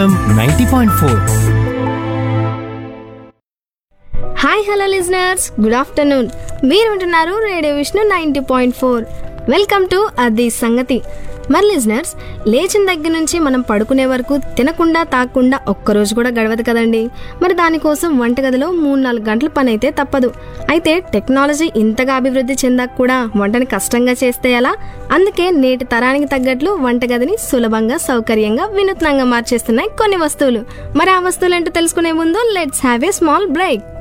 FM 90.4. Hi hello listeners, good afternoon. మీరు వింటున్నారు radio Vishnu 90.4. Welcome to అది సంగతి. మరి లిజనర్స్, లేచిన దగ్గర నుంచి మనం పడుకునే వరకు తినకుండా తాగకుండా ఒక్కరోజు కూడా గడవదు కదండి. మరి దానికోసం వంటగదిలో 3-4 గంటల పని అయితే తప్పదు. అయితే టెక్నాలజీ ఇంతగా అభివృద్ధి చెందాక కూడా వంటని కష్టంగా చేస్తే ఎలా? అందుకే నేటి తరానికి తగ్గట్లు వంటగదిని సులభంగా, సౌకర్యంగా, వినూత్నంగా మార్చేస్తున్నాయి కొన్ని వస్తువులు. మరి ఆ వస్తువులు ఏంటో తెలుసుకునే ముందు let's have a small break.